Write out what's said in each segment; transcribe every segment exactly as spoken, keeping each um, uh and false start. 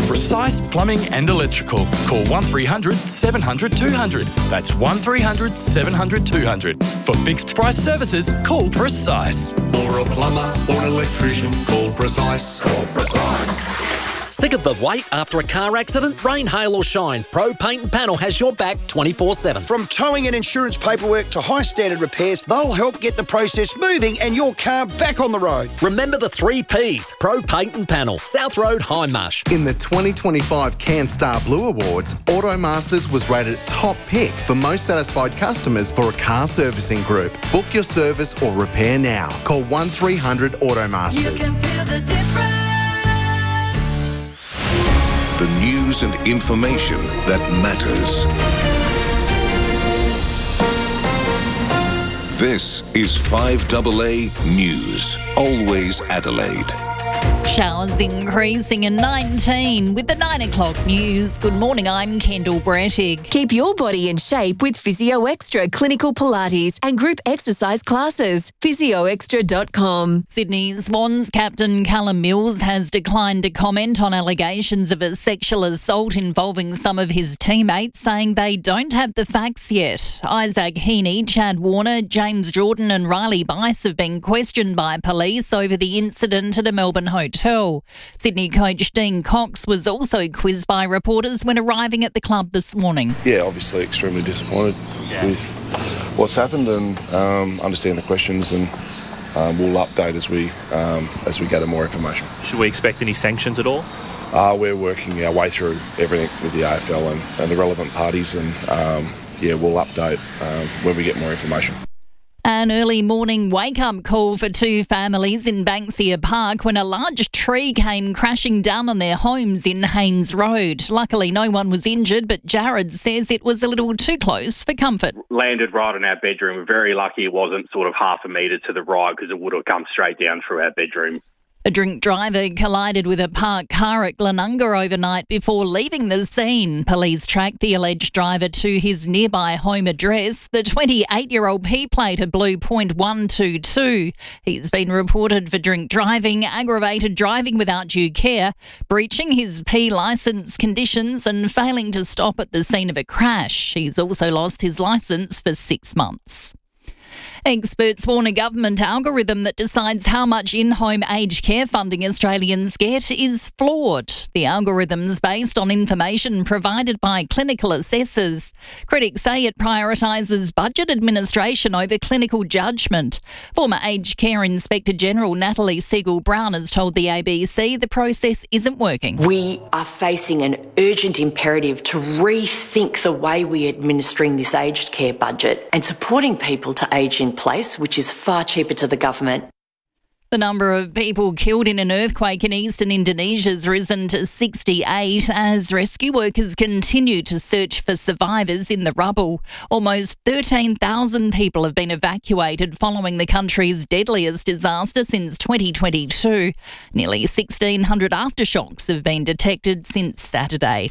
Precise Plumbing and Electrical. Call one three hundred seven hundred two hundred. That's one three hundred seven hundred two hundred. For fixed price services, call Precise. For a plumber or an electrician, call Precise. Call Precise. Sick of the wait after a car accident? Rain, hail or shine, Pro Paint and Panel has your back twenty-four seven. From towing and insurance paperwork to high standard repairs, they'll help get the process moving and your car back on the road. Remember the three Ps, Pro Paint and Panel, South Road, Hindmarsh. In the twenty twenty-five CanStar Blue Awards, Automasters was rated top pick for most satisfied customers for a car servicing group. Book your service or repair now. Call one three hundred Automasters. You can feel the difference. The news and information that matters. This is five A A News. Always Adelaide. Showers increasing in nineteen with the nine o'clock news. Good morning, I'm Kendall Brettig. Keep your body in shape with Physio Extra Clinical Pilates and group exercise classes. physio extra dot com. Sydney Swans captain Callum Mills has declined to comment on allegations of a sexual assault involving some of his teammates, saying they don't have the facts yet. Isaac Heaney, Chad Warner, James Jordan and Riley Bice have been questioned by police over the incident at a Melbourne hotel. Sydney coach Dean Cox was also quizzed by reporters when arriving at the club this morning. Yeah, obviously extremely disappointed yeah. with what's happened, and um, understand the questions, and um, we'll update as we um, as we gather more information. Should we expect any sanctions at all? Uh, we're working our way through everything with the A F L and, and the relevant parties, and um, yeah, we'll update um, when we get more information. An early morning wake-up call for two families in Banksia Park when a large tree came crashing down on their homes in Haynes Road. Luckily, no one was injured, but Jared says it was a little too close for comfort. Landed right in our bedroom. We're very lucky it wasn't sort of half a metre to the right, because it would have come straight down through our bedroom. A drink driver collided with a parked car at Glenunga overnight before leaving the scene. Police tracked the alleged driver to his nearby home address. The twenty-eight-year-old P-plate a blue point one two two. He's been reported for drink driving, aggravated driving without due care, breaching his P licence conditions and failing to stop at the scene of a crash. He's also lost his licence for six months. Experts warn a government algorithm that decides how much in-home aged care funding Australians get is flawed. The algorithm's based on information provided by clinical assessors. Critics say it prioritises budget administration over clinical judgment. Former Aged Care Inspector General Natalie Siegel-Brown has told the A B C the process isn't working. We are facing an urgent imperative to rethink the way we're administering this aged care budget and supporting people to age in place, which is far cheaper to the government. The number of people killed in an earthquake in eastern Indonesia has risen to sixty-eight as rescue workers continue to search for survivors in the rubble. Almost thirteen thousand people have been evacuated following the country's deadliest disaster since twenty twenty-two. Nearly sixteen hundred aftershocks have been detected since Saturday.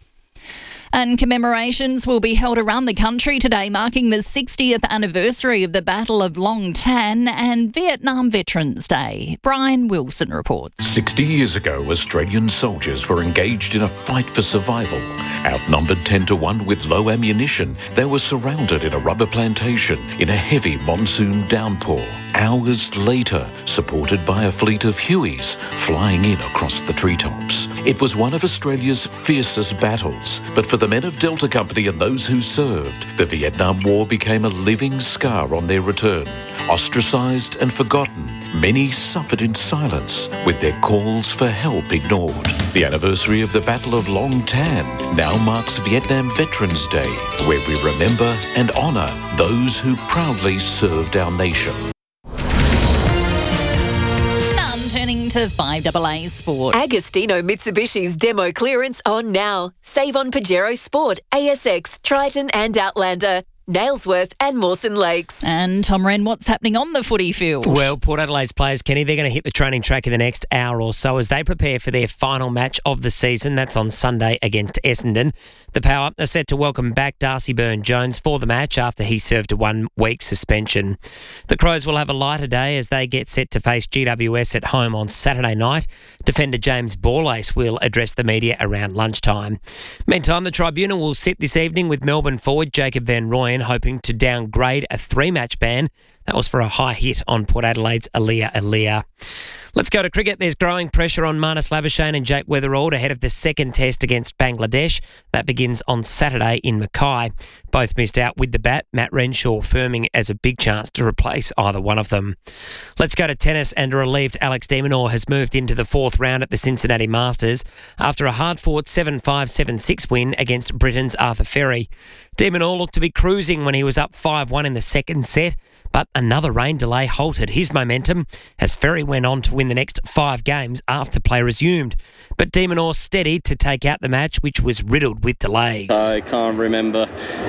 And commemorations will be held around the country today, marking the sixtieth anniversary of the Battle of Long Tan and Vietnam Veterans Day. Brian Wilson reports. sixty years ago, Australian soldiers were engaged in a fight for survival. Outnumbered ten to one with low ammunition, they were surrounded in a rubber plantation in a heavy monsoon downpour. Hours later, supported by a fleet of Hueys flying in across the treetops. It was one of Australia's fiercest battles, but for the men of Delta Company and those who served, the Vietnam War became a living scar on their return. Ostracised and forgotten, many suffered in silence with their calls for help ignored. The anniversary of the Battle of Long Tan now marks Vietnam Veterans Day, where we remember and honour those who proudly served our nation. Turning to five A A Sport. Agostino Mitsubishi's demo clearance on now. Save on Pajero Sport, A S X, Triton and Outlander, Nailsworth and Mawson Lakes. And Tom Wren, what's happening on the footy field? Well, Port Adelaide's players, Kenny, they're going to hit the training track in the next hour or so as they prepare for their final match of the season. That's on Sunday against Essendon. The Power are set to welcome back Darcy Byrne-Jones for the match after he served a one-week suspension. The Crows will have a lighter day as they get set to face G W S at home on Saturday night. Defender James Borlase will address the media around lunchtime. Meantime, the Tribunal will sit this evening with Melbourne forward Jacob van Rooyen hoping to downgrade a three-match ban. That was for a high hit on Port Adelaide's Aaliyah Aaliyah. Let's go to cricket. There's growing pressure on Marnus Labuschagne and Jake Weatherald ahead of the second test against Bangladesh. That begins on Saturday in Mackay. Both missed out with the bat, Matt Renshaw firming as a big chance to replace either one of them. Let's go to tennis, and a relieved Alex de Minaur has moved into the fourth round at the Cincinnati Masters after a hard-fought seven five seven six win against Britain's Arthur Ferry. De Minaur looked to be cruising when he was up five one in the second set, but another rain delay halted his momentum as Ferry went on to win the next five games after play resumed. But de Minaur steadied to take out the match, which was riddled with delays. I can't remember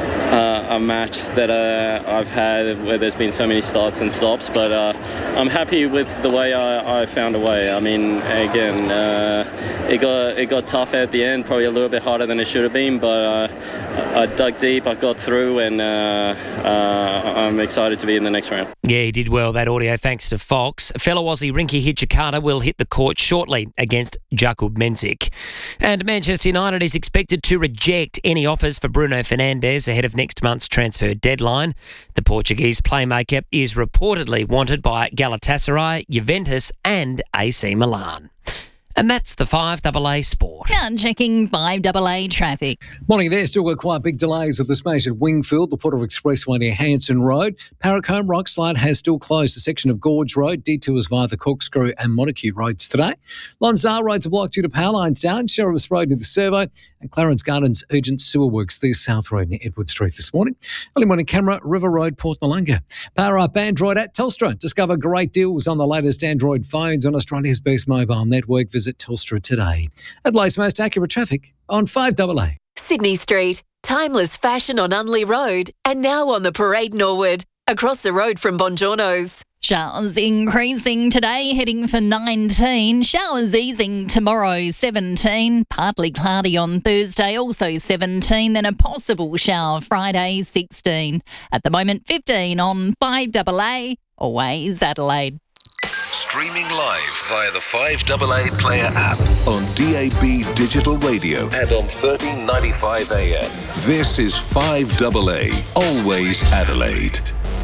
uh, a match that uh, I've had where there's been so many starts and stops, but uh, I'm happy with the way I, I found a way. I mean, again, uh, it got it got tough at the end, probably a little bit harder than it should have been, but uh, I dug deep, I got through, and uh, uh, I'm excited to be in the next round. Yeah, he did well, that audio, thanks to Fox. Fellow Aussie Rinky Hijikata will hit the court shortly against Jakub Mensik. And Manchester United is expected to reject any offers for Bruno Fernandes ahead of next month's transfer deadline. The Portuguese playmaker is reportedly wanted by Galatasaray, Juventus and A C Milan. And that's the five A A Sport. And checking five A A traffic. Morning there. Still got quite big delays at the station at Wingfield, the Porter Expressway near Hanson Road. Parracombe Rockslide has still closed a section of Gorge Road. Detours via the Corkscrew and Montague roads today. Lonsdale Road's are blocked due to power lines down. Sheriff's Road near the Servo. And Clarence Gardens urgent sewer works there. South Road near Edward Street this morning. Early morning camera, River Road, Port Malunga. Power up Android at Telstra. Discover great deals on the latest Android phones on Australia's best mobile network. Visit Telstra today. Adelaide's most accurate traffic on five A A. Sydney Street, timeless fashion on Unley Road, and now on the Parade Norwood, across the road from Bongiorno's. Showers increasing today, heading for nineteen. Showers easing tomorrow, seventeen. Partly cloudy on Thursday, also seventeen. Then a possible shower Friday, sixteen. At the moment, fifteen on five A A. Always Adelaide. Streaming live via the five A A Player app on D A B Digital Radio and on thirteen ninety-five A M. This is five A A, always Adelaide.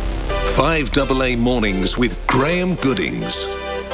five A A Mornings with Graham Goodings.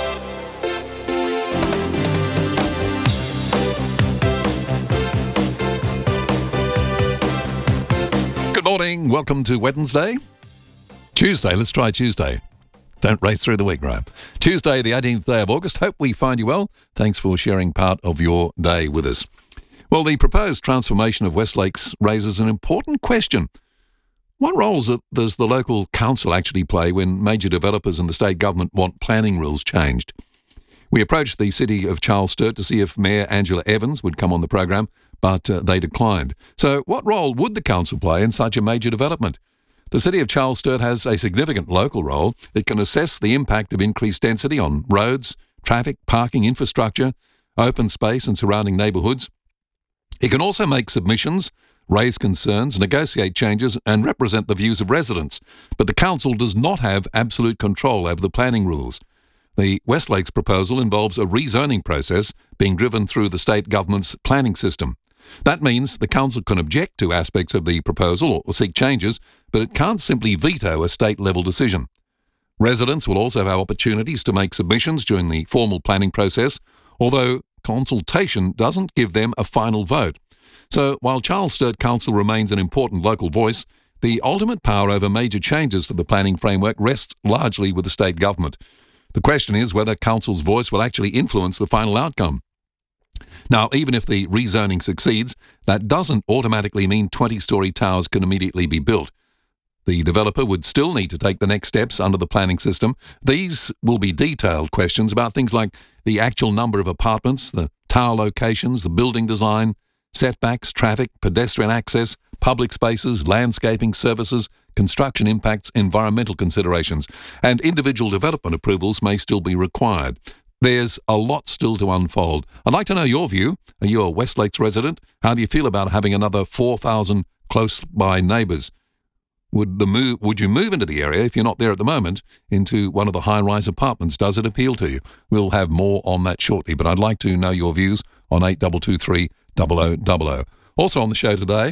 Good morning. Welcome to Wednesday. Tuesday. Let's try Tuesday. Don't race through the week, Graham. Tuesday, the eighteenth day of August. Hope we find you well. Thanks for sharing part of your day with us. Well, the proposed transformation of West Lakes raises an important question. What roles does the local council actually play when major developers and the state government want planning rules changed? We approached the city of Charles Sturt to see if Mayor Angela Evans would come on the program, but uh, they declined. So what role would the council play in such a major development? The city of Charles Sturt has a significant local role. It can assess the impact of increased density on roads, traffic, parking, infrastructure, open space and surrounding neighbourhoods. It can also make submissions, raise concerns, negotiate changes and represent the views of residents. But the council does not have absolute control over the planning rules. The West Lakes proposal involves a rezoning process being driven through the state government's planning system. That means the council can object to aspects of the proposal or seek changes, but it can't simply veto a state-level decision. Residents will also have opportunities to make submissions during the formal planning process, although consultation doesn't give them a final vote. So while Charles Sturt Council remains an important local voice, the ultimate power over major changes to the planning framework rests largely with the state government. The question is whether council's voice will actually influence the final outcome. Now, even if the rezoning succeeds, that doesn't automatically mean twenty-storey towers can immediately be built. The developer would still need to take the next steps under the planning system. These will be detailed questions about things like the actual number of apartments, the tower locations, the building design, setbacks, traffic, pedestrian access, public spaces, landscaping services, construction impacts, environmental considerations, and individual development approvals may still be required. There's a lot still to unfold. I'd like to know your view. Are you a West Lakes resident? How do you feel about having another four thousand close-by neighbours? Would the move? Would you move into the area, if you're not there at the moment, into one of the high-rise apartments? Does it appeal to you? We'll have more on that shortly, but I'd like to know your views on eight two two three, double oh double oh. Also on the show today,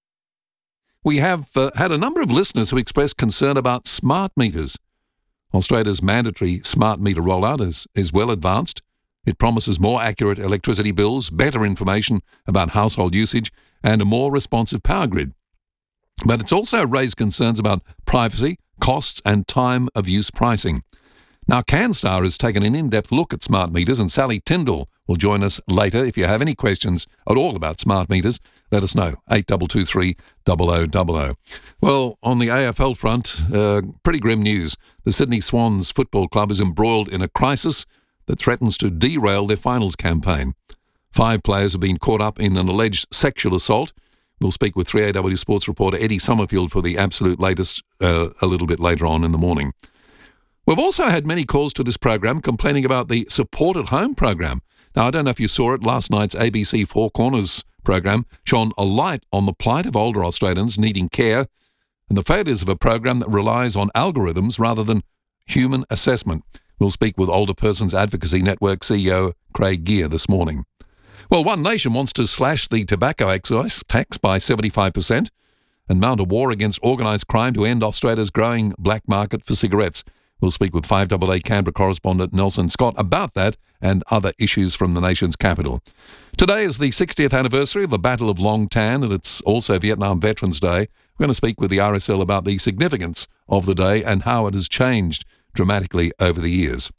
we have uh, had a number of listeners who expressed concern about smart meters. Australia's mandatory smart meter rollout is, is well advanced. It promises more accurate electricity bills, better information about household usage, and a more responsive power grid. But it's also raised concerns about privacy, costs, and time of use pricing. Now, CanStar has taken an in-depth look at smart meters, and Sally Tyndall will join us later. If you have any questions at all about smart meters, let us know. eight two two three, double oh double oh. Well, on the A F L front, uh, pretty grim news. The Sydney Swans Football Club is embroiled in a crisis that threatens to derail their finals campaign. Five players have been caught up in an alleged sexual assault. We'll speak with three A W Sports reporter Eddie Summerfield for the absolute latest uh, a little bit later on in the morning. We've also had many calls to this program complaining about the Support at Home program. Now, I don't know if you saw it, last night's A B C Four Corners program shone a light on the plight of older Australians needing care and the failures of a program that relies on algorithms rather than human assessment. We'll speak with Older Persons Advocacy Network C E O Craig Gear this morning. Well, One Nation wants to slash the tobacco excise tax by seventy-five percent and mount a war against organised crime to end Australia's growing black market for cigarettes. We'll speak with five A A Canberra correspondent Nelson Scott about that and other issues from the nation's capital. Today is the sixtieth anniversary of the Battle of Long Tan, and it's also Vietnam Veterans Day. We're going to speak with the R S L about the significance of the day and how it has changed dramatically over the years.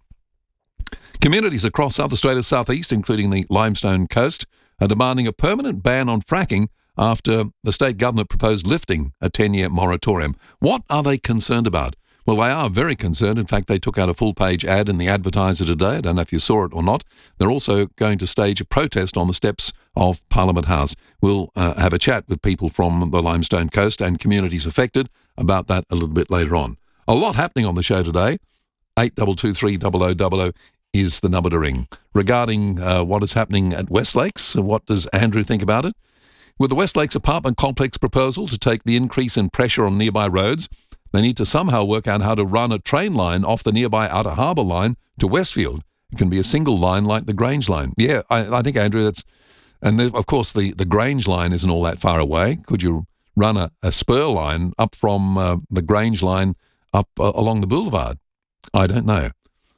Communities across South Australia's southeast, including the Limestone Coast, are demanding a permanent ban on fracking after the state government proposed lifting a ten-year moratorium. What are they concerned about? Well, they are very concerned. In fact, they took out a full-page ad in the Advertiser today. I don't know if you saw it or not. They're also going to stage a protest on the steps of Parliament House. We'll uh, have a chat with people from the Limestone Coast and communities affected about that a little bit later on. A lot happening on the show today. eight two two three, double oh double oh is the number to ring. Regarding uh, what is happening at West Lakes, what does Andrew think about it? With the West Lakes apartment complex proposal to take the increase in pressure on nearby roads, they need to somehow work out how to run a train line off the nearby Outer Harbour line to Westfield. It can be a single line like the Grange line. Yeah, I, I think, Andrew, that's... And the, of course, the, the Grange line isn't all that far away. Could you run a, a spur line up from uh, the Grange line up uh, along the boulevard? I don't know.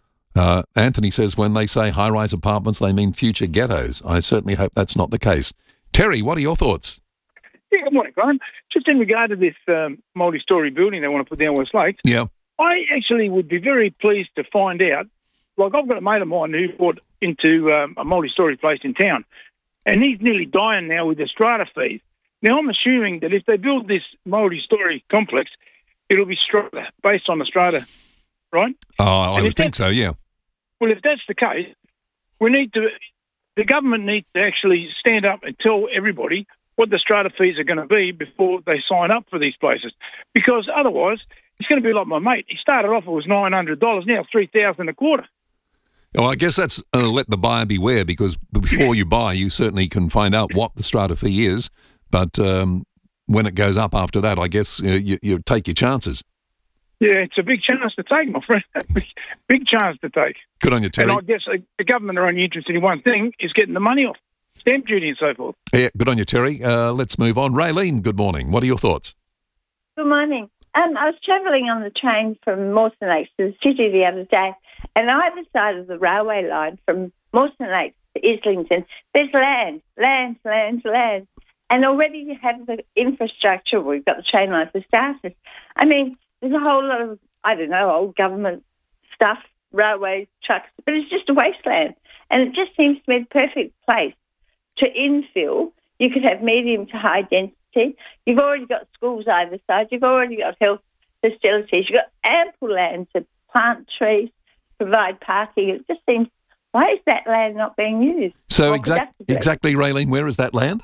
Uh, Anthony says when they say high-rise apartments, they mean future ghettos. I certainly hope that's not the case. Terry, what are your thoughts? Yeah, good morning, Graham. Just in regard to this um, multi-storey building they want to put down West Lakes, yeah, I actually would be very pleased to find out, like I've got a mate of mine who bought into um, a multi-storey place in town, and he's nearly dying now with the strata fees. Now, I'm assuming that if they build this multi-storey complex, it'll be strata, based on the strata, right? Oh, I would think so, yeah. Well, if that's the case, we need to, the government needs to actually stand up and tell everybody what the strata fees are going to be before they sign up for these places. Because otherwise, it's going to be like my mate. He started off, it was nine hundred dollars, now three thousand dollars a quarter. Well, I guess that's uh, let the buyer beware, because before you buy, you certainly can find out what the strata fee is. But um, when it goes up after that, I guess uh, you, you take your chances. Yeah, it's a big chance to take, my friend. Big chance to take. Good on you, Terry. And I guess uh, the government are only interested in one thing, is getting the money off. Stamp duty and so forth. Yeah, good on you, Terry. Uh, let's move on. Raylene, good morning. What are your thoughts? Good morning. Um, I was travelling on the train from Mawson Lakes to the city the other day, and either side of the railway line from Mawson Lakes to Islington, there's land, land, land, land. And already you have the infrastructure. We've got the train line for starters. I mean, there's a whole lot of, I don't know, old government stuff, railways, trucks, but it's just a wasteland. And it just seems to be the perfect place to infill. You could have medium to high density. You've already got schools either side. You've already got health facilities. You've got ample land to plant trees, provide parking. It just seems, why is that land not being used? So exact, exactly, Raylene, where is that land?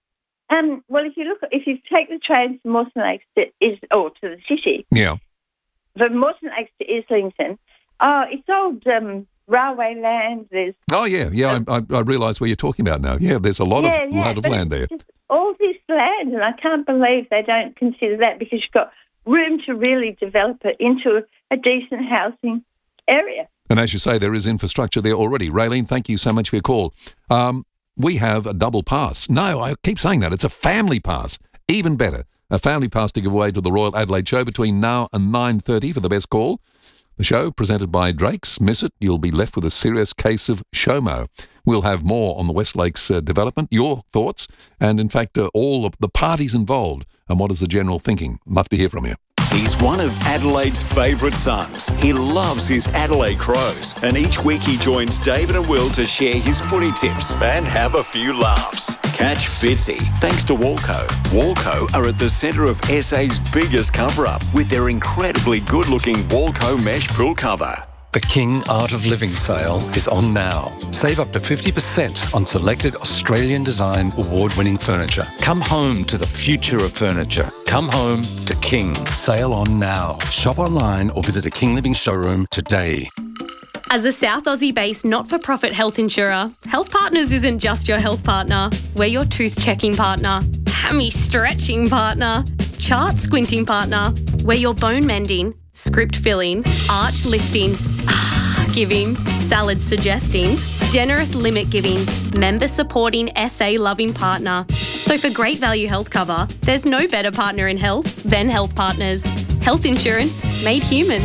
Um, well, if you look, if you take the train from Mawson Lakes to is or to the city, yeah, from Mawson Lakes to Islington, oh, it's old um, railway land. There's Oh, yeah, yeah, I, I, I realise where you're talking about now. Yeah, there's a lot yeah, of yeah, lot of but land it's there. just all this land, and I can't believe they don't consider that because you've got room to really develop it into a, a decent housing area. And as you say, there is infrastructure there already. Raylene, thank you so much for your call. Um, we have a double pass. No, I keep saying that. It's a family pass. Even better. A family pass to give away to the Royal Adelaide Show between now and nine thirty for the best call. The show, presented by Drake's. Miss it, you'll be left with a serious case of SHOMO. We'll have more on the West Lakes uh, development, your thoughts, and in fact, uh, all of the parties involved and what is the general thinking. Love to hear from you. He's one of Adelaide's favourite sons. He loves his Adelaide Crows, and each week he joins David and Will to share his footy tips and have a few laughs. Catch Fitzy thanks to Walco. Walco are at the centre of S A's biggest cover-up with their incredibly good-looking Walco mesh pool cover. The King Art of Living sale is on now. Save up to fifty percent on selected Australian design award-winning furniture. Come home to the future of furniture. Come home to King. Sale on now. Shop online or visit a King Living showroom today. As a South Aussie-based not-for-profit health insurer, Health Partners isn't just your health partner. We're your tooth-checking partner, hammy-stretching partner, chart-squinting partner. We're your bone-mending, script-filling, arch-lifting, giving, salad-suggesting, generous limit-giving, member-supporting, S A-loving partner. So for great value health cover, there's no better partner in health than Health Partners. Health insurance made human.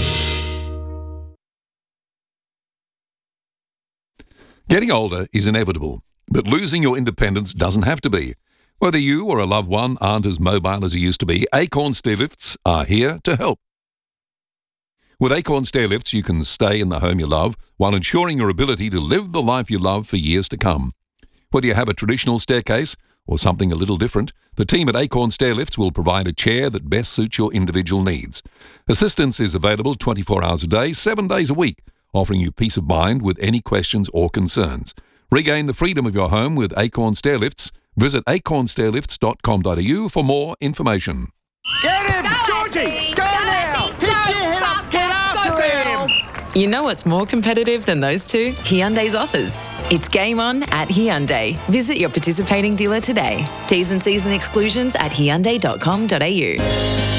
Getting older is inevitable, but losing your independence doesn't have to be. Whether you or a loved one aren't as mobile as you used to be, Acorn Stairlifts are here to help. With Acorn Stairlifts, you can stay in the home you love while ensuring your ability to live the life you love for years to come. Whether you have a traditional staircase or something a little different, the team at Acorn Stairlifts will provide a chair that best suits your individual needs. Assistance is available twenty-four hours a day, seven days a week, offering you peace of mind with any questions or concerns. Regain the freedom of your home with Acorn Stairlifts. Visit acorn stairlifts dot com dot a u for more information. Get him! Georgie! Go, now! Pick your head up! Get after him! You know what's more competitive than those two? Hyundai's offers. It's game on at Hyundai. Visit your participating dealer today. T's and C's and exclusions at hyundai dot com dot a u.